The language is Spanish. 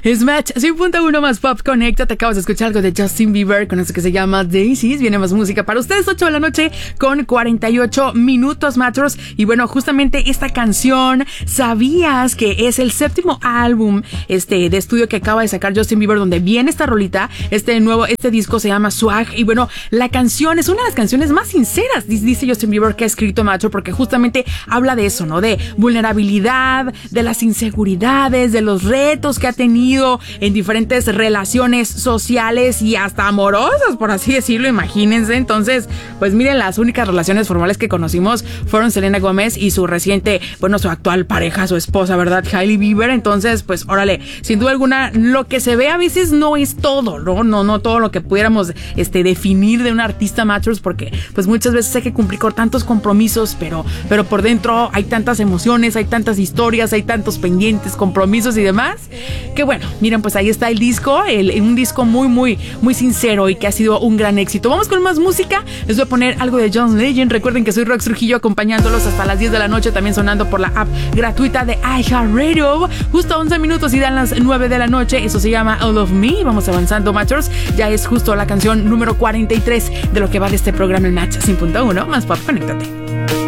Es Match 100.1 más Pop Conecta. Te acabas de escuchar algo de Justin Bieber con eso que se llama Daisies. Viene más música para ustedes, 8 de la noche con 48 minutos, Matros. Y bueno, justamente esta canción, ¿sabías que es el séptimo álbum de estudio que acaba de sacar Justin Bieber, donde viene esta rolita? Este disco se llama Swag. Y bueno, la canción es una de las canciones más sinceras, dice Justin Bieber, que ha escrito, Matro, porque justamente habla de eso, ¿no? De vulnerabilidad, de las inseguridades, de los retos que ha tenido en diferentes relaciones sociales y hasta amorosas, por así decirlo, imagínense. Entonces, pues miren, las únicas relaciones formales que conocimos fueron Selena Gómez y su reciente, bueno, su actual pareja, su esposa, ¿verdad? Hailey Bieber. Entonces, pues órale, sin duda alguna, lo que se ve a veces no es todo, no todo lo que pudiéramos definir de un artista, Matros, porque pues muchas veces hay que cumplir con tantos compromisos, pero por dentro hay tantas emociones, hay tantas historias, hay tantos pendientes, compromisos y demás, que bueno, miren, pues ahí está el disco, un disco muy, muy, muy sincero y que ha sido un gran éxito. Vamos con más música, les voy a poner algo de John Legend. Recuerden que soy Rox Trujillo, acompañándolos hasta las 10 de la noche, también sonando por la app gratuita de iHeartRadio, justo 11 minutos y dan las 9 de la noche. Eso se llama All of Me. Vamos avanzando, Matchers, ya es justo la canción número 43 de lo que va de este programa en Match 100.1 más Pop. Conéctate.